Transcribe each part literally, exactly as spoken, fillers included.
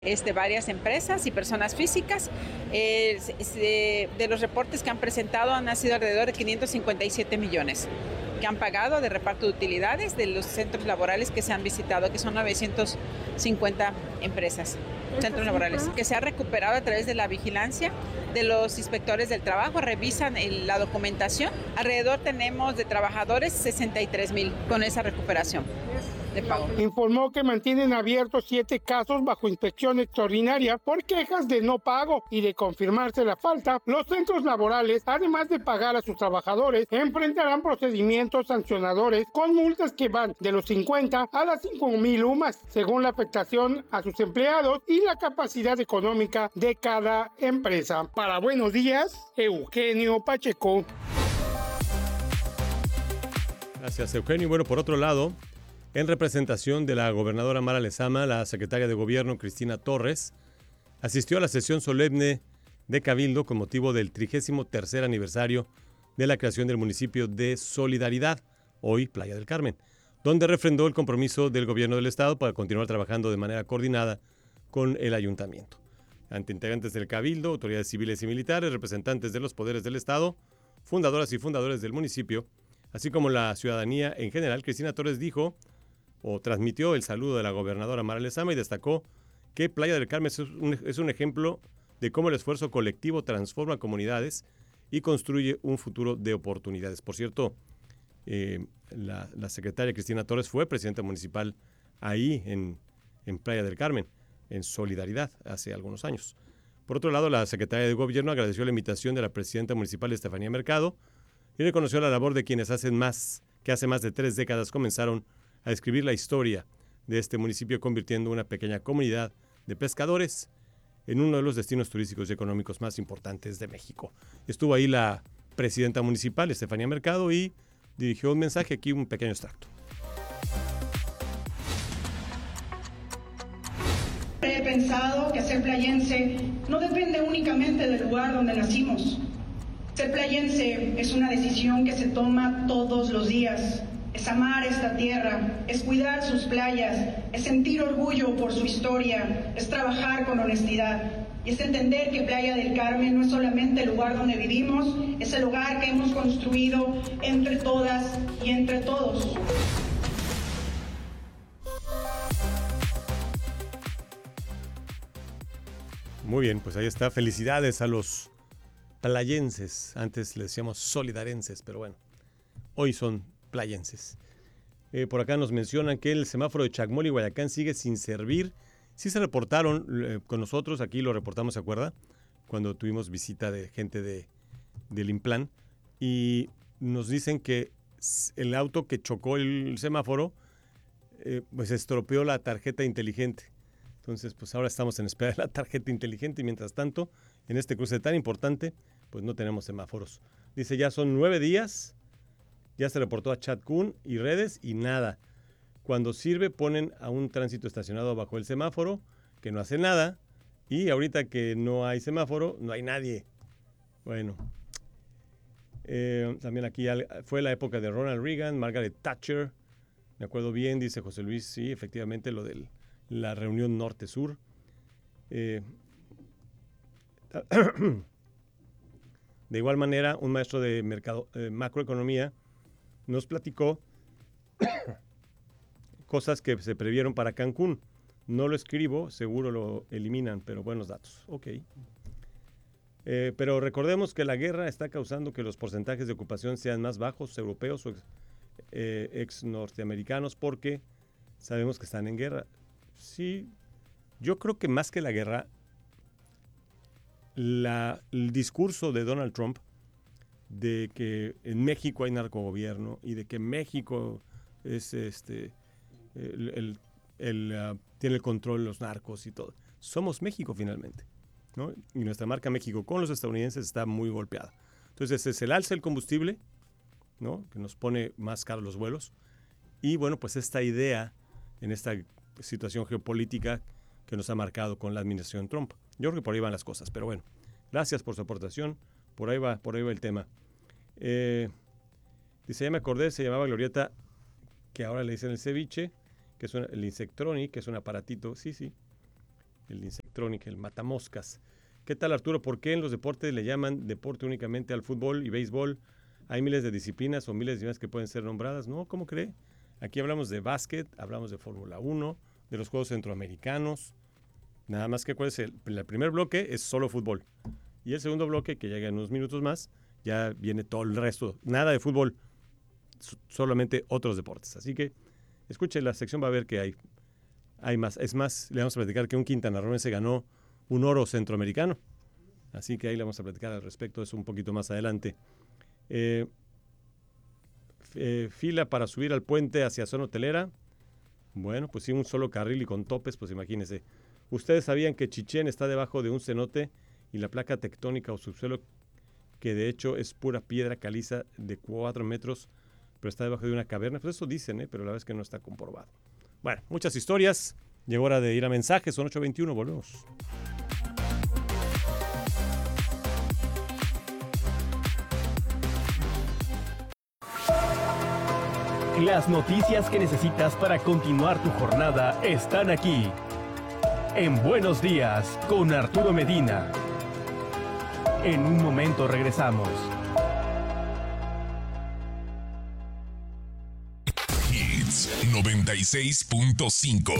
Es de varias empresas y personas físicas. Eh, de, de los reportes que han presentado han sido alrededor de quinientos cincuenta y siete millones que han pagado de reparto de utilidades de los centros laborales que se han visitado, que son novecientos cincuenta empresas, centros laborales, que se ha recuperado a través de la vigilancia de los inspectores del trabajo, revisan el, la documentación. Alrededor tenemos de trabajadores sesenta y tres mil con esa recuperación de pago. Informó que mantienen abiertos siete casos bajo inspección extraordinaria por quejas de no pago y de confirmarse la falta. Los centros laborales, además de pagar a sus trabajadores, enfrentarán procedimientos sancionadores con multas que van de los cincuenta a las cinco mil U M A S, según la afectación a sus empleados y la capacidad económica de cada empresa. Para Buenos Días, Eugenio Pacheco. Gracias, Eugenio. Bueno, por otro lado, en representación de la gobernadora Mara Lezama, la secretaria de Gobierno Cristina Torres asistió a la sesión solemne de Cabildo con motivo del trigésimo tercer aniversario de la creación del municipio de Solidaridad, hoy Playa del Carmen, donde refrendó el compromiso del gobierno del estado para continuar trabajando de manera coordinada con el ayuntamiento. Ante integrantes del Cabildo, autoridades civiles y militares, representantes de los poderes del estado, fundadoras y fundadores del municipio, así como la ciudadanía en general, Cristina Torres dijo o transmitió el saludo de la gobernadora Mara Lezama y destacó que Playa del Carmen es un, es un ejemplo de cómo el esfuerzo colectivo transforma comunidades y construye un futuro de oportunidades. Por cierto, eh, la, la secretaria Cristina Torres fue presidenta municipal ahí en, en Playa del Carmen, en Solidaridad, hace algunos años. Por otro lado, la secretaria de Gobierno agradeció la invitación de la presidenta municipal Estefanía Mercado y reconoció la labor de quienes hacen más, que hace más de tres décadas comenzaron a escribir la historia de este municipio, convirtiendo una pequeña comunidad de pescadores en uno de los destinos turísticos y económicos más importantes de México. Estuvo ahí la presidenta municipal, Estefanía Mercado, y dirigió un mensaje, aquí un pequeño extracto. He pensado que ser playense no depende únicamente del lugar donde nacimos. Ser playense es una decisión que se toma todos los días. Es amar esta tierra, es cuidar sus playas, es sentir orgullo por su historia, es trabajar con honestidad y es entender que Playa del Carmen no es solamente el lugar donde vivimos, es el hogar que hemos construido entre todas y entre todos. Muy bien, pues ahí está. Felicidades a los playenses. Antes le decíamos solidarenses, pero bueno, hoy son playenses. Eh, por acá nos mencionan que el semáforo de Chacmol y Guayacán sigue sin servir. Sí se reportaron eh, con nosotros, aquí lo reportamos, ¿se acuerda? Cuando tuvimos visita de gente de, del Implan, y nos dicen que el auto que chocó el semáforo eh, pues estropeó la tarjeta inteligente. Entonces, pues ahora estamos en espera de la tarjeta inteligente y mientras tanto, en este cruce tan importante, pues no tenemos semáforos. Dice, ya son nueve días. Ya se reportó a Chatkun y redes y nada. Cuando sirve ponen a un tránsito estacionado bajo el semáforo que no hace nada y ahorita que no hay semáforo no hay nadie. Bueno, eh, también aquí fue la época de Ronald Reagan, Margaret Thatcher, me acuerdo bien, dice José Luis, sí, efectivamente lo de la reunión norte-sur. Eh, de igual manera, un maestro de mercado, eh, macroeconomía nos platicó cosas que se previeron para Cancún. No lo escribo, seguro lo eliminan, pero buenos datos. Ok. Eh, pero recordemos que la guerra está causando que los porcentajes de ocupación sean más bajos, europeos o ex, eh, ex norteamericanos, porque sabemos que están en guerra. Sí, yo creo que más que la guerra, la, el discurso de Donald Trump de que en México hay narcogobierno y de que México es este el, el, el, uh, tiene el control de los narcos y todo. Somos México finalmente, ¿no? Y nuestra marca México con los estadounidenses está muy golpeada. Entonces es el alza del combustible, ¿no? Que nos pone más caros los vuelos. Y bueno, pues esta idea en esta situación geopolítica que nos ha marcado con la administración Trump. Yo creo que por ahí van las cosas, pero bueno, gracias por su aportación. Por ahí va, por ahí va el tema. Eh, dice, ya me acordé, se llamaba Glorieta, que ahora le dicen el ceviche, que es una, el Insectronic, que es un aparatito, sí, sí. el Insectronic, el matamoscas. ¿Qué tal, Arturo? ¿Por qué en los deportes le llaman deporte únicamente al fútbol y béisbol? ¿Hay miles de disciplinas o miles de disciplinas que pueden ser nombradas? No, ¿cómo cree? Aquí hablamos de básquet, hablamos de Fórmula uno, de los Juegos Centroamericanos. Nada más que acuérdense, el, el primer bloque es solo fútbol. Y el segundo bloque, que llega en unos minutos más, ya viene todo el resto. Nada de fútbol, solamente otros deportes. Así que escuche la sección, va a ver que hay, hay más. Es más, le vamos a platicar que un quintanarroense ganó un oro centroamericano. Así que ahí le vamos a platicar al respecto de eso un poquito más adelante. Eh, eh, fila para subir al puente hacia zona hotelera. Bueno, pues sí, un solo carril y con topes, pues imagínense. ¿Ustedes sabían que Chichén está debajo de un cenote y la placa tectónica o subsuelo, que de hecho es pura piedra caliza de cuatro metros, pero está debajo de una caverna? Pues eso dicen, ¿eh? Pero la verdad es que no está comprobado. Bueno, muchas historias. Llegó hora de ir a mensajes. Son ocho veintiuno, volvemos. Las noticias que necesitas para continuar tu jornada están aquí. En Buenos Días, con Arturo Medina. En un momento regresamos. Hits noventa y seis punto cinco.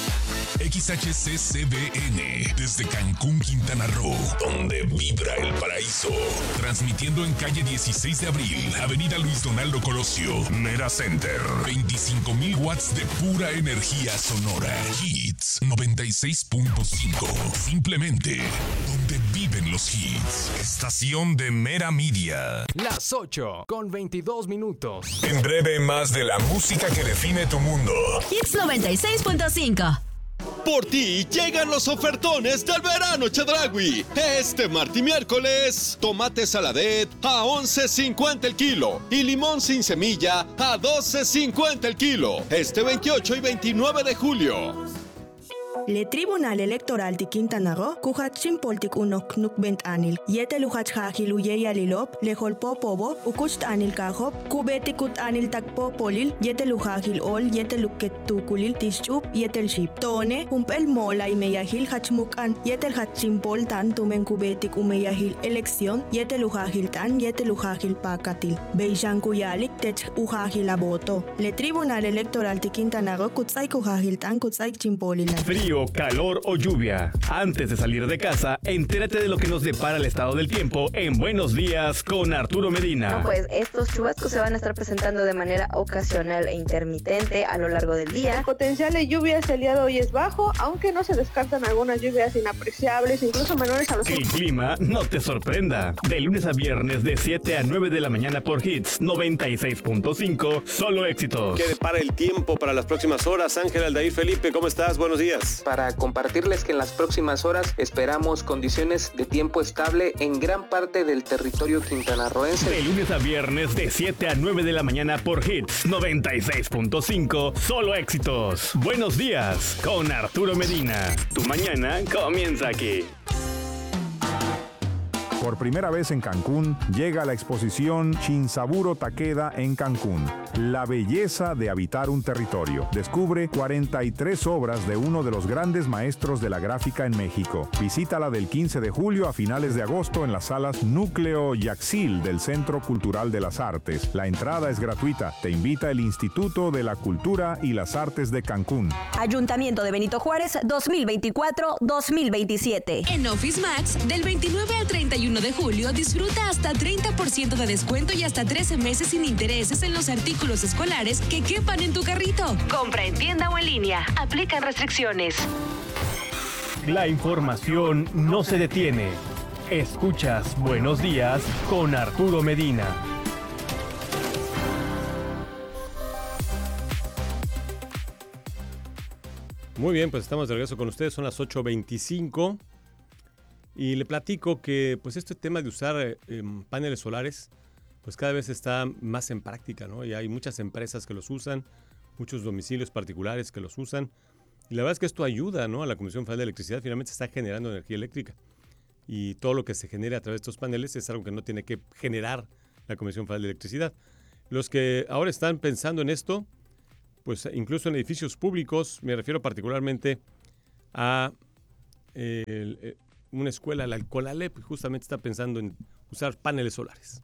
X H C C B N, desde Cancún, Quintana Roo, donde vibra el paraíso. Transmitiendo en calle dieciséis de abril, avenida Luis Donaldo Colosio, Mera Center. veinticinco mil watts de pura energía sonora. Hits noventa y seis punto cinco. Simplemente donde viven los hits. Estación de Mera Media. Las ocho con veintidós minutos. En breve, más de la música que define tu mundo. Hits noventa y seis punto cinco. Por ti llegan los ofertones del verano Chedraui. Este martes y miércoles, tomate saladet a once cincuenta el kilo y limón sin semilla a doce cincuenta el kilo. Este veintiocho y veintinueve de julio. Le Tribunal Electoral de Quintana Roo, Kuhatsin Poltik Unok Nukbent Anil, Yete Luhach Hajil Uyeya Lilop, Lehol Popobo, Ukust Anil Kahop, Kubetikut Anil Takpo Polil, Yete Luhajil Ol, Yete Luket Tukulil Tischup, Yetel Ship. Tone, Humpel Mola y Meyahil Hachmukan, Yetel Hatsin Pol Tan Tumen Kubetik Umeyahil Elección, Yete Luhajil Tan, Yete Luhajil Pakatil, Beishan Kuyalik, Tech Uhajil Aboto. Le Tribunal Electoral de Quintana Roo, Kutsai Kuhajil Tan, Kutsai Chimpolilan. Frío, calor o lluvia. Antes de salir de casa, entérate de lo que nos depara el estado del tiempo en Buenos Días con Arturo Medina. No, pues estos chubascos se van a estar presentando de manera ocasional e intermitente a lo largo del día. El potencial de lluvias el día de hoy es bajo, aunque no se descartan algunas lluvias inapreciables, incluso menores a los... Que el clima no te sorprenda. De lunes a viernes de siete a nueve de la mañana por Hits noventa y seis punto cinco, solo éxitos. ¿Qué depara el tiempo para las próximas horas? Ángel Aldair Felipe, ¿cómo estás? Buenos días. Para compartirles que en las próximas horas esperamos condiciones de tiempo estable en gran parte del territorio quintanarroense. De lunes a viernes de siete a nueve de la mañana por Hits noventa y seis punto cinco, solo éxitos. Buenos días con Arturo Medina. Tu mañana comienza aquí. Por primera vez en Cancún, llega la exposición Shinsaburo Takeda en Cancún. La belleza de habitar un territorio. Descubre cuarenta y tres obras de uno de los grandes maestros de la gráfica en México. Visítala del quince de julio a finales de agosto en las salas Núcleo Yaxil del Centro Cultural de las Artes. La entrada es gratuita. Te invita el Instituto de la Cultura y las Artes de Cancún. Ayuntamiento de Benito Juárez dos mil veinticuatro dos mil veintisiete. En Office Max, del veintinueve al treinta y uno de julio, disfruta hasta treinta por ciento de descuento y hasta trece meses sin intereses en los artículos escolares que quepan en tu carrito. Compra en tienda o en línea. Aplican restricciones. La información no se detiene. Escuchas Buenos Días con Arturo Medina. Muy bien, pues estamos de regreso con ustedes. Son las ocho veinticinco. Y le platico que pues este tema de usar eh, paneles solares pues cada vez está más en práctica, ¿no? Y hay muchas empresas que los usan, muchos domicilios particulares que los usan. Y la verdad es que esto ayuda, ¿no? A la Comisión Federal de Electricidad. Finalmente se está generando energía eléctrica. Y todo lo que se genere a través de estos paneles es algo que no tiene que generar la Comisión Federal de Electricidad. Los que ahora están pensando en esto, pues incluso en edificios públicos, me refiero particularmente a eh, el, una escuela, la CONALEP, justamente está pensando en usar paneles solares.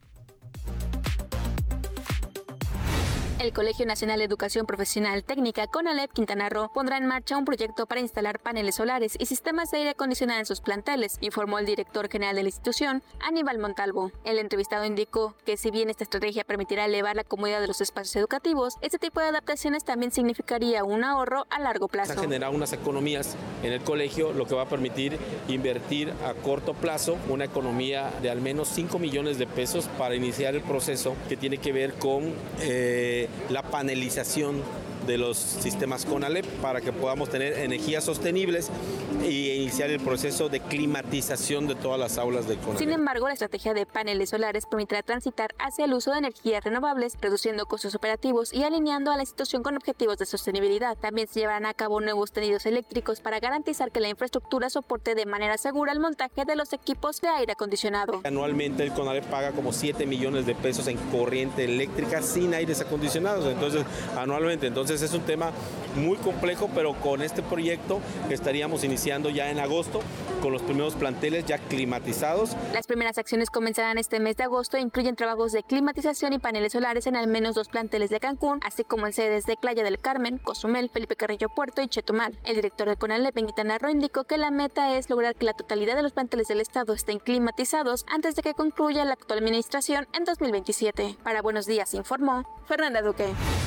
El Colegio Nacional de Educación Profesional Técnica CONALEP Quintana Roo pondrá en marcha un proyecto para instalar paneles solares y sistemas de aire acondicionado en sus planteles, informó el director general de la institución, Aníbal Montalvo. El entrevistado indicó que si bien esta estrategia permitirá elevar la comodidad de los espacios educativos, este tipo de adaptaciones también significaría un ahorro a largo plazo. Va a generar unas economías en el colegio, lo que va a permitir invertir a corto plazo una economía de al menos cinco millones de pesos para iniciar el proceso que tiene que ver con eh, la panelización de los sistemas CONALEP para que podamos tener energías sostenibles e iniciar el proceso de climatización de todas las aulas del CONALEP. Sin embargo, la estrategia de paneles solares permitirá transitar hacia el uso de energías renovables, reduciendo costos operativos y alineando a la institución con objetivos de sostenibilidad. También se llevarán a cabo nuevos tendidos eléctricos para garantizar que la infraestructura soporte de manera segura el montaje de los equipos de aire acondicionado. Anualmente el CONALEP paga como siete millones de pesos en corriente eléctrica sin aires acondicionados, entonces anualmente, entonces es un tema muy complejo, pero con este proyecto estaríamos iniciando ya en agosto con los primeros planteles ya climatizados. Las primeras acciones comenzarán este mes de agosto e incluyen trabajos de climatización y paneles solares en al menos dos planteles de Cancún, así como en sedes de Playa del Carmen, Cozumel, Felipe Carrillo Puerto y Chetumal. El director del CONALEP en Quintana Roo indicó que la meta es lograr que la totalidad de los planteles del estado estén climatizados antes de que concluya la actual administración en dos mil veintisiete. Para Buenos Días informó Fernanda Duque.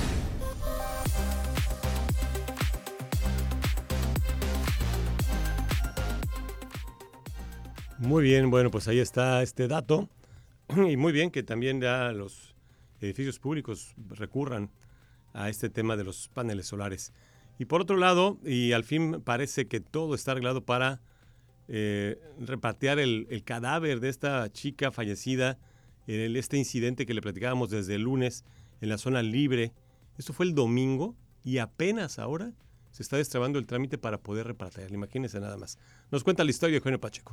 Muy bien, bueno, pues ahí está este dato. Y muy bien que también ya los edificios públicos recurran a este tema de los paneles solares. Y por otro lado, y al fin parece que todo está arreglado para eh, repatriar el, el cadáver de esta chica fallecida en este incidente que le platicábamos desde el lunes en la zona libre. Esto fue el domingo y apenas ahora se está destrabando el trámite para poder repatriar. Imagínense nada más. Nos cuenta la historia de Eugenio Pacheco.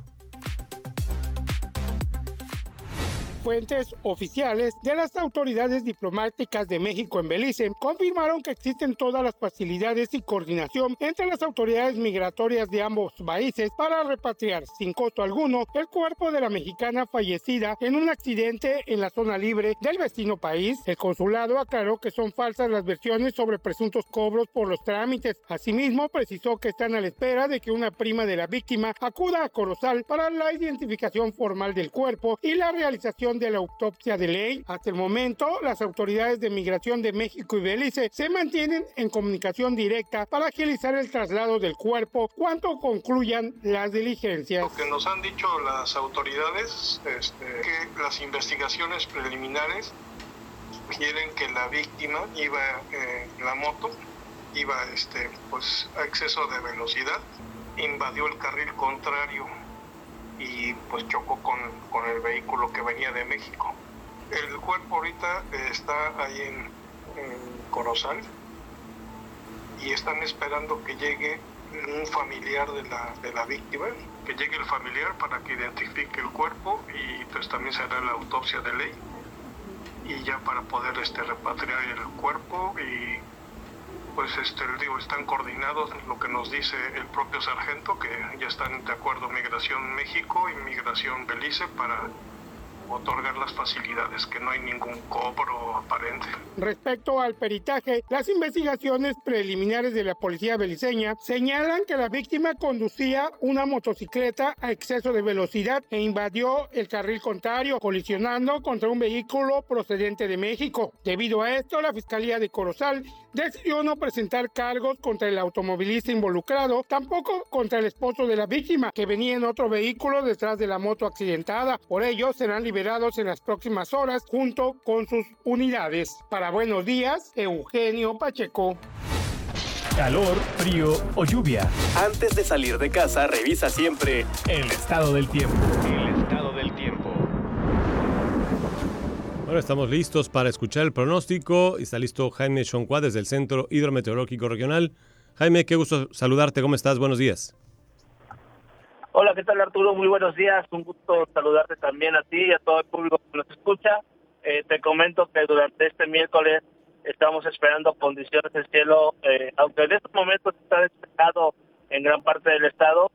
Fuentes oficiales de las autoridades diplomáticas de México en Belice confirmaron que existen todas las facilidades y coordinación entre las autoridades migratorias de ambos países para repatriar sin costo alguno el cuerpo de la mexicana fallecida en un accidente en la zona libre del vecino país. El consulado aclaró que son falsas las versiones sobre presuntos cobros por los trámites. Asimismo, precisó que están a la espera de que una prima de la víctima acuda a Corozal para la identificación formal del cuerpo y la realización de la autopsia de ley. Hasta el momento, las autoridades de migración de México y Belice se mantienen en comunicación directa para agilizar el traslado del cuerpo cuando concluyan las diligencias. Lo que nos han dicho las autoridades es este, que las investigaciones preliminares quieren que la víctima iba en eh, la moto, iba este, pues, a exceso de velocidad, invadió el carril contrario y pues chocó con, con el vehículo que venía de México. El cuerpo ahorita está ahí en, en Corozal y están esperando que llegue un familiar de la, de la víctima, que llegue el familiar para que identifique el cuerpo y pues también se hará la autopsia de ley y ya para poder este, repatriar el cuerpo y pues este digo, están coordinados, lo que nos dice el propio sargento, que ya están de acuerdo Migración México y Migración Belice para otorgar las facilidades, que no hay ningún cobro aparente. Respecto al peritaje, las investigaciones preliminares de la policía beliceña señalan que la víctima conducía una motocicleta a exceso de velocidad e invadió el carril contrario, colisionando contra un vehículo procedente de México. Debido a esto, la Fiscalía de Corozal decidió no presentar cargos contra el automovilista involucrado, tampoco contra el esposo de la víctima, que venía en otro vehículo detrás de la moto accidentada. Por ello, serán liberados en las próximas horas junto con sus unidades. Para Buenos Días, Eugenio Pacheco. Calor, frío o lluvia. Antes de salir de casa, revisa siempre el estado del tiempo. El estado del tiempo. Ahora estamos listos para escuchar el pronóstico. Está listo Jaime Shonqua desde el Centro Hidrometeorológico Regional. Jaime, qué gusto saludarte. ¿Cómo estás? Buenos días. Hola, ¿qué tal, Arturo? Muy buenos días. Un gusto saludarte también a ti y a todo el público que nos escucha. Eh, te comento que durante este miércoles estamos esperando condiciones de cielo, eh, aunque en estos momentos está despejado en gran parte del estado,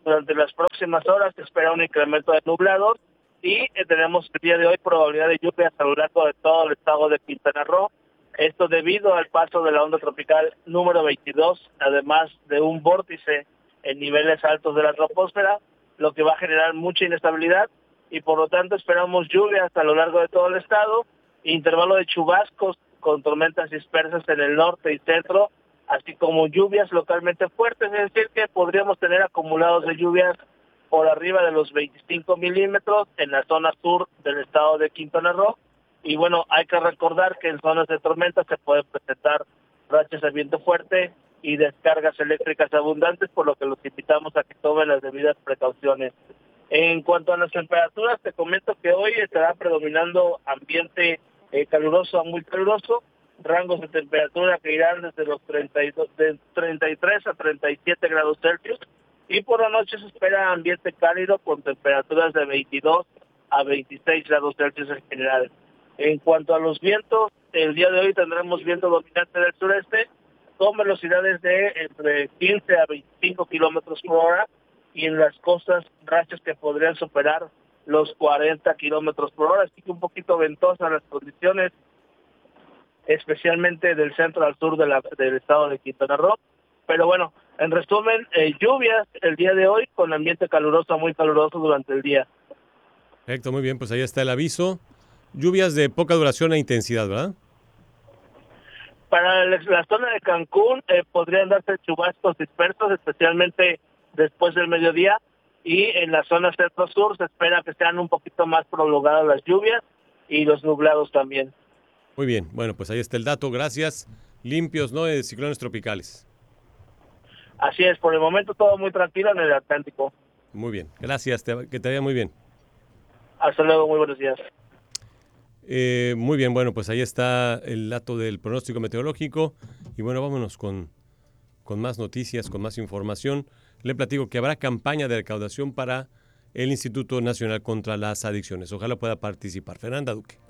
Durante las próximas horas se espera un incremento de nublados y eh, tenemos el día de hoy probabilidad de lluvias a lo largo de todo el estado de Quintana Roo. Esto debido al paso de la onda tropical número veintidós, además de un vórtice en niveles altos de la troposfera, lo que va a generar mucha inestabilidad y por lo tanto esperamos lluvias a lo largo de todo el estado, intervalo de chubascos con tormentas dispersas en el norte y centro, así como lluvias localmente fuertes, es decir que podríamos tener acumulados de lluvias por arriba de los veinticinco milímetros en la zona sur del estado de Quintana Roo. Y bueno, hay que recordar que en zonas de tormenta se pueden presentar rachas de viento fuerte y descargas eléctricas abundantes, por lo que los invitamos a que tomen las debidas precauciones. En cuanto a las temperaturas, te comento que hoy estará predominando ambiente eh, caluroso a muy caluroso, rangos de temperatura que irán desde los treinta y dos, de treinta y tres a treinta y siete grados Celsius, y por la noche se espera ambiente cálido con temperaturas de veintidós a veintiséis grados Celsius en general. En cuanto a los vientos, el día de hoy tendremos viento dominante del sureste con velocidades de entre quince a veinticinco kilómetros por hora y en las costas rachas que podrían superar los cuarenta kilómetros por hora, así que un poquito ventosas las condiciones, especialmente del centro al sur de la, del estado de Quintana Roo. Pero bueno, en resumen, eh, lluvias el día de hoy con ambiente caluroso a muy caluroso durante el día. Perfecto, muy bien, pues ahí está el aviso. Lluvias de poca duración e intensidad, ¿verdad? Para la zona de Cancún eh, podrían darse chubascos dispersos, especialmente después del mediodía, y en la zona centro-sur se espera que sean un poquito más prolongadas las lluvias y los nublados también. Muy bien, bueno, pues ahí está el dato, gracias. Limpios, ¿no?, de ciclones tropicales. Así es, por el momento todo muy tranquilo en el Atlántico. Muy bien, gracias, te, que te vaya muy bien. Hasta luego, muy buenos días. Eh, muy bien, bueno, pues ahí está el dato del pronóstico meteorológico. Y bueno, vámonos con, con más noticias, con más información. Le platico que habrá campaña de recaudación para el Instituto Nacional contra las Adicciones. Ojalá pueda participar. Fernanda Duque.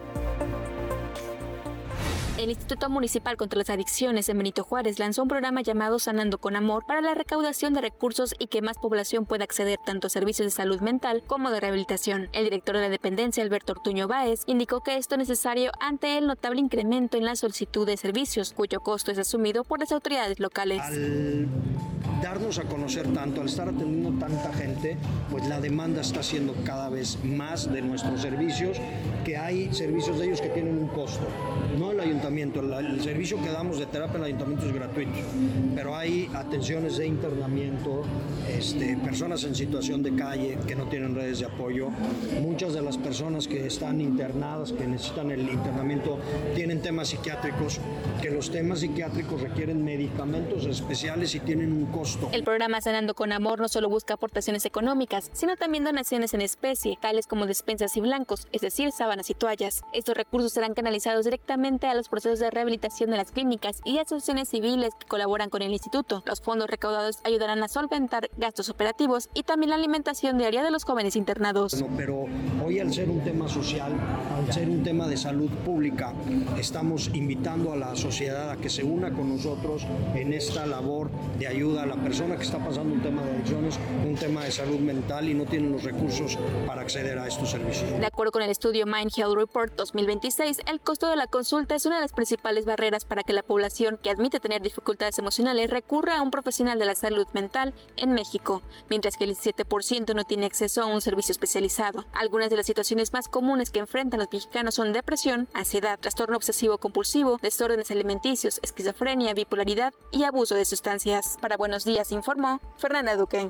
El Instituto Municipal contra las Adicciones en Benito Juárez lanzó un programa llamado Sanando con Amor para la recaudación de recursos y que más población pueda acceder tanto a servicios de salud mental como de rehabilitación. El director de la dependencia, Alberto Ortuño Báez, indicó que esto es necesario ante el notable incremento en la solicitud de servicios, cuyo costo es asumido por las autoridades locales. Al darnos a conocer tanto, al estar atendiendo tanta gente, pues la demanda está siendo cada vez más de nuestros servicios, que hay servicios de ellos que tienen un costo, no el ayuntamiento. El, el servicio que damos de terapia en el ayuntamiento es gratuito, pero hay atenciones de internamiento, este, personas en situación de calle que no tienen redes de apoyo. Muchas de las personas que están internadas, que necesitan el internamiento, tienen temas psiquiátricos, que los temas psiquiátricos requieren medicamentos especiales y tienen un costo. El programa Sanando con Amor no solo busca aportaciones económicas, sino también donaciones en especie, tales como despensas y blancos, es decir, sábanas y toallas. Estos recursos serán canalizados directamente a los procesos de rehabilitación de las clínicas y asociaciones civiles que colaboran con el instituto. Los fondos recaudados ayudarán a solventar gastos operativos y también la alimentación diaria de los jóvenes internados. No, pero hoy, al ser un tema social, al ser un tema de salud pública, estamos invitando a la sociedad a que se una con nosotros en esta labor de ayuda a la persona que está pasando un tema de adicciones, un tema de salud mental y no tienen los recursos para acceder a estos servicios. De acuerdo con el estudio Mind Health Report dos mil veintiséis, el costo de la consulta es una de las principales barreras para que la población que admite tener dificultades emocionales recurra a un profesional de la salud mental en México, mientras que el diecisiete por ciento no tiene acceso a un servicio especializado. Algunas de las situaciones más comunes que enfrentan los mexicanos son depresión, ansiedad, trastorno obsesivo-compulsivo, desórdenes alimenticios, esquizofrenia, bipolaridad y abuso de sustancias. Para Buenos Días informó Fernanda Duque.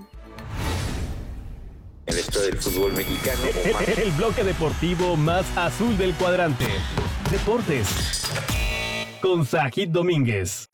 El esto del fútbol mexicano. El, el bloque deportivo más azul del cuadrante. Deportes. Con Sajid Domínguez.